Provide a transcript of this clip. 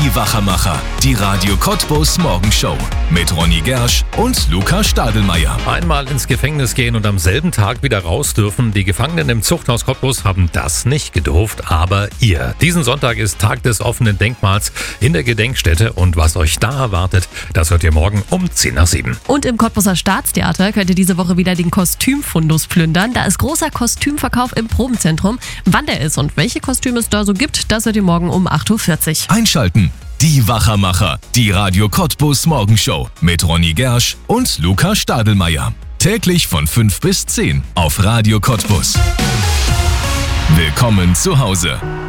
Die Wachermacher, die Radio Cottbus Morgenshow mit Ronny Gersch und Luca Stadelmeier. Einmal ins Gefängnis gehen und am selben Tag wieder raus dürfen. Die Gefangenen im Zuchthaus Cottbus haben das nicht gedurft, aber ihr. Diesen Sonntag ist Tag des offenen Denkmals in der Gedenkstätte und was euch da erwartet, das hört ihr morgen um 10 nach 7. Und im Cottbuser Staatstheater könnt ihr diese Woche wieder den Kostümfundus plündern. Da ist großer Kostümverkauf im Probenzentrum. Wann der ist und welche Kostüme es da so gibt, das hört ihr morgen um 8.40 Uhr. Einschalten. Die Wachermacher, die Radio Cottbus Morgenshow mit Ronny Gersch und Luca Stadelmeier. Täglich von 5 bis 10 auf Radio Cottbus. Willkommen zu Hause.